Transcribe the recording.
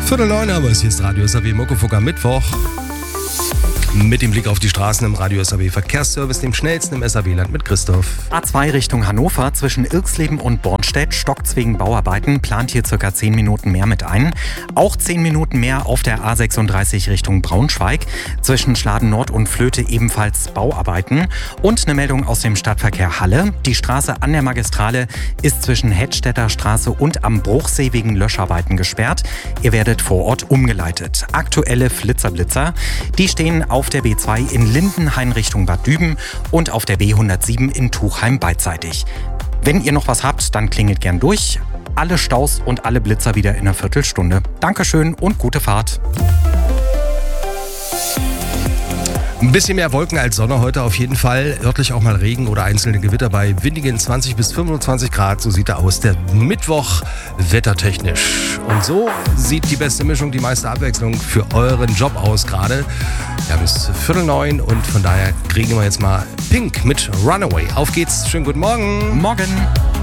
8:45, aber es hier ist Radio SAW Muckefuck am Mittwoch. Mit dem Blick auf die Straßen im Radio SAW Verkehrsservice, dem schnellsten im SAW-Land mit Christoph. A2 Richtung Hannover zwischen Irxleben und Bornstedt stockt's wegen Bauarbeiten, plant hier ca. 10 Minuten mehr mit ein. Auch 10 Minuten mehr auf der A36 Richtung Braunschweig. Zwischen Schladen Nord und Flöte ebenfalls Bauarbeiten. Und eine Meldung aus dem Stadtverkehr Halle. Die Straße an der Magistrale ist zwischen Hedstädter Straße und am Bruchsee wegen Löscharbeiten gesperrt. Ihr werdet vor Ort umgeleitet. Aktuelle Flitzer, die stehen auf der B2 in Lindenhain Richtung Bad Düben und auf der B107 in Tuchheim beidseitig. Wenn ihr noch was habt, dann klingelt gern durch. Alle Staus und alle Blitzer wieder in einer Viertelstunde. Dankeschön und gute Fahrt. Ein bisschen mehr Wolken als Sonne heute auf jeden Fall. Örtlich auch mal Regen oder einzelne Gewitter bei windigen 20 bis 25 Grad. So sieht er aus, der Mittwoch wettertechnisch. Und so sieht die beste Mischung, die meiste Abwechslung für euren Job aus gerade. Ja, bis 8:45 und von daher kriegen wir jetzt mal Pink mit Runaway. Auf geht's, schönen guten Morgen. Morgen.